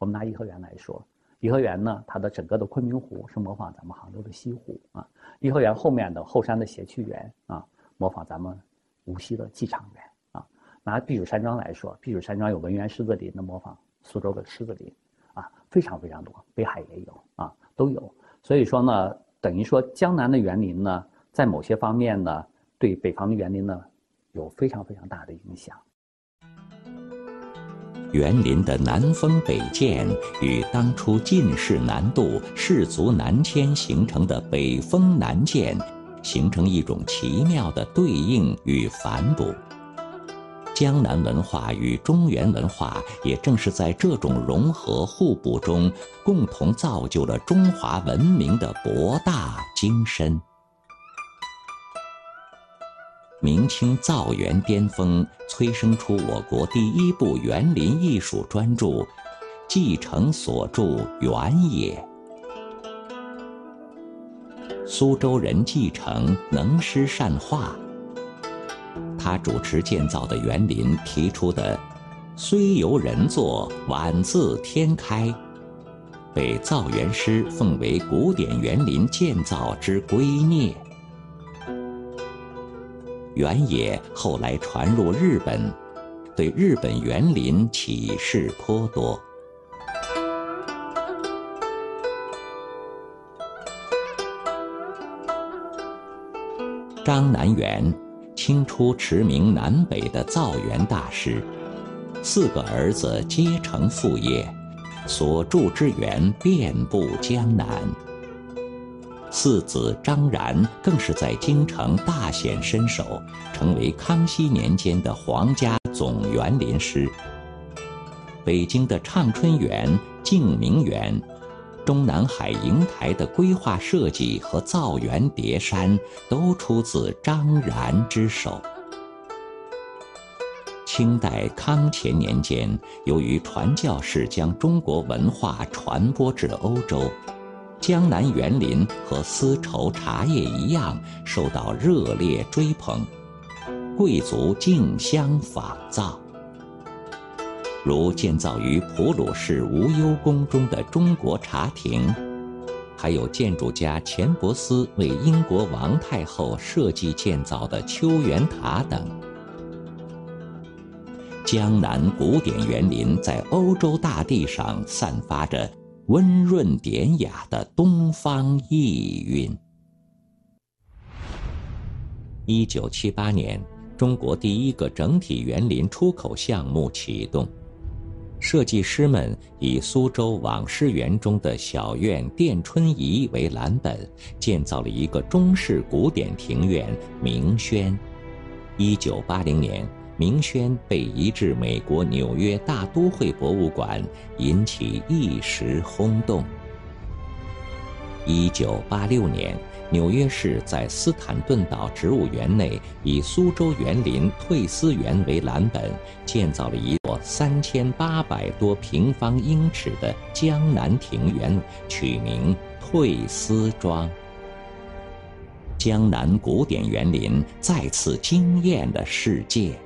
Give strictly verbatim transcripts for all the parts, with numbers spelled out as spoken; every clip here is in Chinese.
们拿颐和园来说，颐和园呢，它的整个的昆明湖是模仿咱们杭州的西湖啊，颐和园后面的后山的谐趣园啊，模仿咱们无锡的寄场园啊。拿避暑山庄来说，避暑山庄有文园狮子林的模仿苏州的狮子林啊，非常非常多，北海也有啊，都有。所以说呢，等于说江南的园林呢，在某些方面呢，对北方的园林呢，有非常非常大的影响。 园林的南风北渐与当初进士南渡、士族南迁形成的北风南渐，形成一种奇妙的对应与反哺。江南文化与中原文化也正是在这种融合互补中，共同造就了中华文明的博大精深。明清造园巅峰，催生出我国第一部园林艺术专著，继承所著《园野》。苏州人继承能诗善画，他主持建造的园林提出的“虽由人作，宛自天开”，被造园师奉为古典园林建造之圭臬。园野后来传入日本，对日本园林启示颇多。张南园，清初驰名南北的造园大师，四个儿子皆成父业，所筑之园遍布江南。四子张然更是在京城大显身手，成为康熙年间的皇家总园林师。北京的畅春园、静明园，中南海瀛台的规划设计和造园叠山，都出自张然之手。清代康乾年间，由于传教士将中国文化传播至欧洲，江南园林和丝绸茶叶一样受到热烈追捧，贵族竞相仿造。如建造于普鲁士无忧宫中的中国茶亭，还有建筑家钱伯斯为英国王太后设计建造的秋园塔等。江南古典园林在欧洲大地上散发着温润典雅的东方意蕴。一九七八年，中国第一个整体园林出口项目启动，设计师们以苏州网师园中的小院殿春仪为蓝本，建造了一个中式古典庭院明轩。一九八零年，明轩被移至美国纽约大都会博物馆，引起一时轰动。一九八六年，纽约市在斯坦顿岛植物园内以苏州园林退思园为蓝本，建造了一座三千八百多平方英尺的江南庭园，取名退思庄。江南古典园林再次惊艳了世界。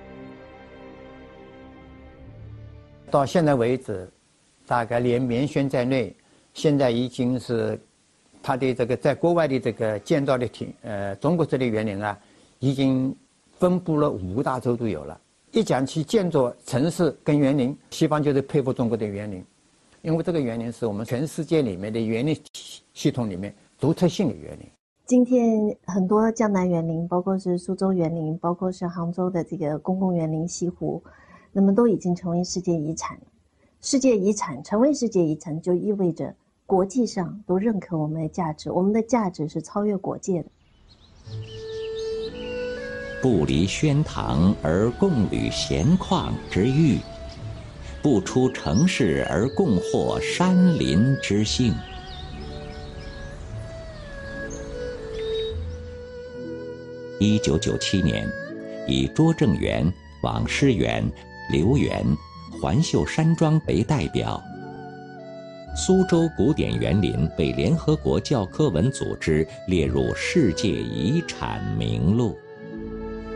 到现在为止，大概连棉轩在内，现在已经是它的这个在国外的这个建造的庭，呃，中国这类园林啊，已经分布了五大洲都有了。一讲起建筑、城市跟园林，西方就是佩服中国的园林，因为这个园林是我们全世界里面的园林系统里面独特性的园林。 今天很多江南园林，包括是苏州园林，包括是杭州的这个公共园林西湖，那么都已经成为世界遗产。世界遗产成为世界遗产，就意味着国际上都认可我们的价值，我们的价值是超越国界的。 不离轩堂而共履闲旷之誉，不出城市而共获山林之幸。一九九七年，以拙政园、网师园、留园、环秀山庄为代表，苏州古典园林被联合国教科文组织列入世界遗产名录。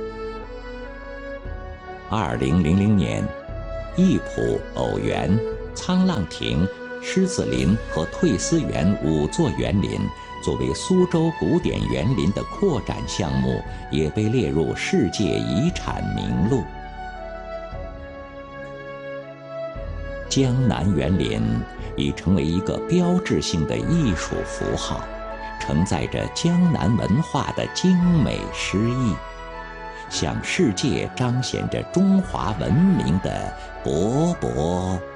二零零零年，艺圃、偶园、 沧浪亭、狮子林和退思园五座园林作为苏州古典园林的扩展项目，也被列入世界遗产名录。江南园林已成为一个标志性的艺术符号，承载着江南文化的精美诗意，向世界彰显着中华文明的勃勃